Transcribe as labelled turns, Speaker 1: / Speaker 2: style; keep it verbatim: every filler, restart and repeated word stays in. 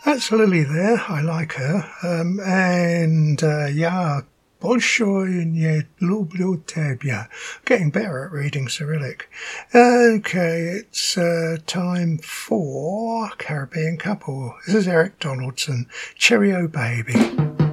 Speaker 1: That's Lily there. I like her. Um, and uh, yeah, Bolshoi nie lubię ciebie. Getting better at reading Cyrillic. Okay, it's uh, time for Caribbean Couple. This is Eric Donaldson. Cheerio, baby.